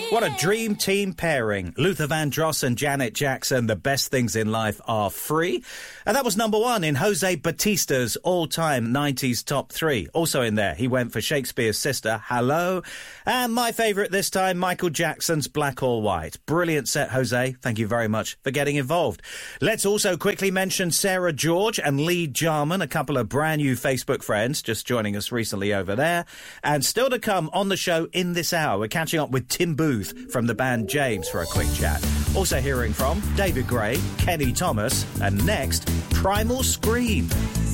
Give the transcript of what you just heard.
What a dream team pairing. Luther Vandross and Janet Jackson, The Best Things in Life Are Free. And that was number one in Jose Batista's all-time 90s top three. Also in there, he went for Shakespeare's Sister, Hello. And my favourite this time, Michael Jackson's Black or White. Brilliant set, Jose. Thank you very much for getting involved. Let's also quickly mention Sarah George and Lee Jarman, a couple of brand new Facebook friends just joining us recently over there. And still to come on the show in this hour, we're catching up with Tim Booth from the band James for a quick chat. Also hearing from David Gray, Kenny Thomas, and next, Primal Scream.